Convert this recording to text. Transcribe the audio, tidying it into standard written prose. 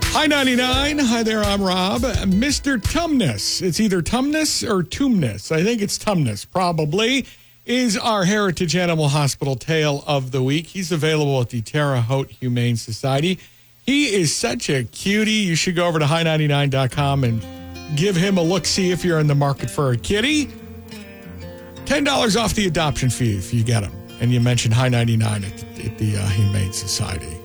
Hi, 99. Hi there, I'm Rob. Mr. Tumnus. It's either Tumnus or Tumnus. I think it's Tumnus, probably, is our Heritage Animal Hospital tale of the week. He's available at the Terre Haute Humane Society. He is such a cutie. You should go over to hi99.com and give him a look-see if you're in the market for a kitty. $10 off the adoption fee if you get him. And you mention Hi 99 at the Humane Society.